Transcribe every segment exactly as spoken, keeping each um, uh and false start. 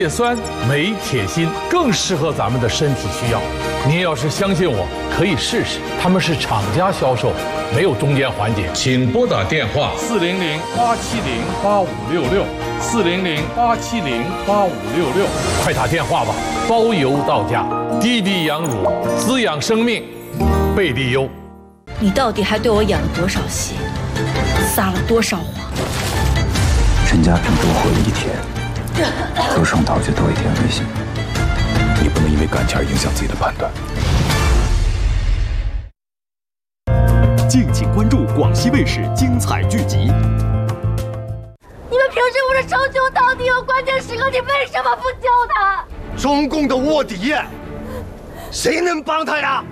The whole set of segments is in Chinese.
叶酸、镁、铁、锌更适合咱们的身体需要。您要是相信我，可以试试。他们是厂家销售，没有中间环节。请拨打电话四零零八七零八五六六四零零八七零八五六六，快打电话吧，包邮到家。滴滴羊乳滋养生命，贝利优。 你到底还对我演了多少戏，撒了多少谎？ 陈家平多活一天，多上岛就多一天危险。你不能因为感情而影响自己的判断。 敬请关注广西卫视精彩剧集。 你们平时不是称兄道弟吗？关键时刻你为什么不救他？ 中共的卧底，谁能帮他呀？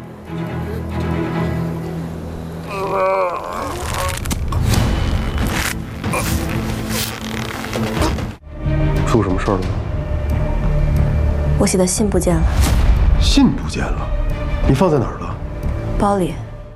出什么事儿了吗？ 我写的信不见了。 信不见了？你放在哪儿了？ 包里。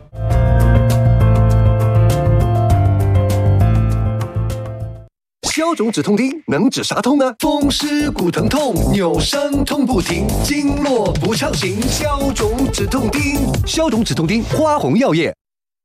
消肿止痛钉能止啥痛呢？风湿骨疼痛，扭伤痛不停，经络不畅行，消肿止痛钉。消肿止痛钉，花红药业。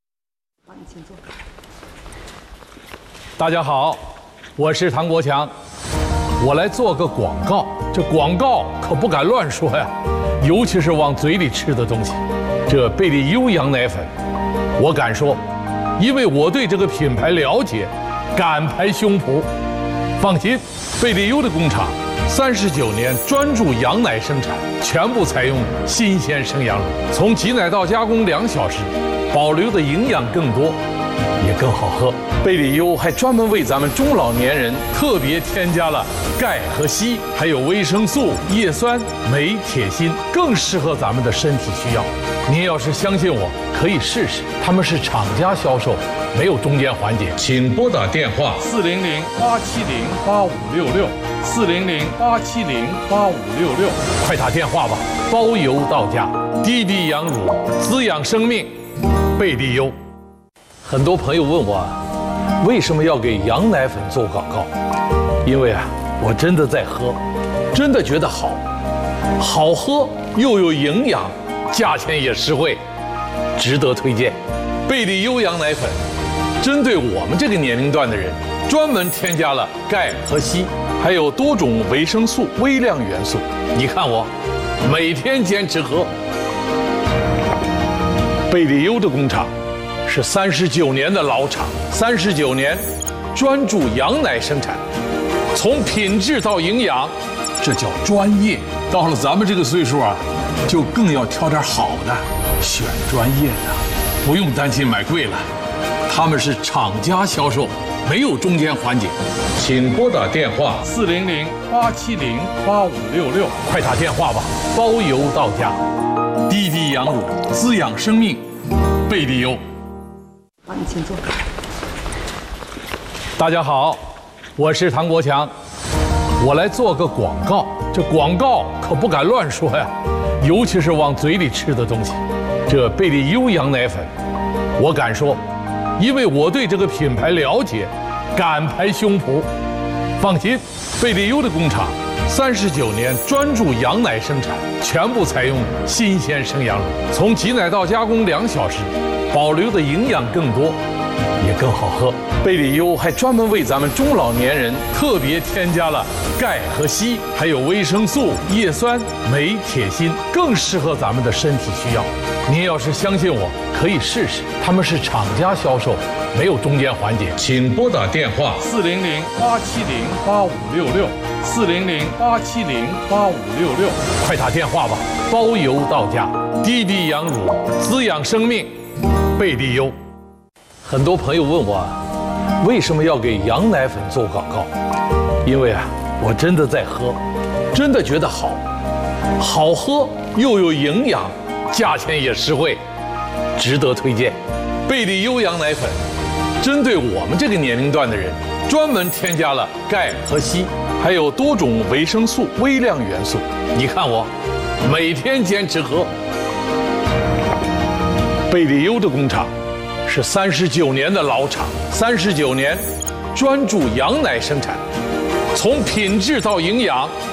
大家好，我是唐国强，我来做个广告。这广告可不敢乱说呀，尤其是往嘴里吃的东西。这贝利优羊奶粉，我敢说，因为我对这个品牌了解，敢拍胸脯。放心，贝利优的工厂三十九年专注羊奶生产，全部采用新鲜生羊乳，从挤奶到加工两小时，保留的营养更多，也更好喝。贝利优还专门为咱们中老年人特别添加了钙和硒，还有维生素、叶酸、镁、铁、锌，更适合咱们的身体需要。您要是相信我，可以试试。他们是厂家销售，没有中间环节。请拨打电话四零零八七零八五六六四零零八七零八五六六，快打电话吧，包邮到家。滴滴羊乳滋养生命，贝利优。很多朋友问我，为什么要给羊奶粉做广告？因为啊，我真的在喝，真的觉得好，好喝又有营养，价钱也实惠，值得推荐。贝利优羊奶粉针对我们这个年龄段的人，专门添加了钙和硒，还有多种维生素、微量元素。你看我每天坚持喝。贝利优的工厂是三十九年的老厂，三十九年专注羊奶生产，从品质到营养，这叫专业。到了咱们这个岁数啊，就更要挑点好的，选专业的，不用担心买贵了。他们是厂家销售，没有中间环节。请拨打电话四零零八七零八五六六，快打电话吧，包邮到家。滴滴羊乳滋养生命，贝利优。 好，你请坐。 大家好，我是唐国强，我来做个广告。这广告可不敢乱说呀，尤其是往嘴里吃的东西。这贝利优羊奶粉，我敢说，因为我对这个品牌了解，敢拍胸脯。放心，贝利优的工厂三十九年专注羊奶生产，全部采用新鲜生羊乳，从挤奶到加工两小时，保留的营养更多，也更好喝。贝利优还专门为咱们中老年人特别添加了钙和硒，还有维生素、叶酸、镁、铁、锌，更适合咱们的身体需要。您要是相信我，可以试试。他们是厂家销售，没有中间环节。请拨打电话四零零八七零八五六六四零零八七零八五六六，快打电话吧，包邮到家。滴滴羊乳滋养生命，贝利优。很多朋友问我，为什么要给羊奶粉做广告？因为啊，我真的在喝，真的觉得好，好喝又有营养，价钱也实惠，值得推荐。贝利优羊奶粉针对我们这个年龄段的人，专门添加了钙和硒，还有多种维生素、微量元素。你看我每天坚持喝。贝利优的工厂是三十九年的老厂，三十九年专注羊奶生产，从品质到营养，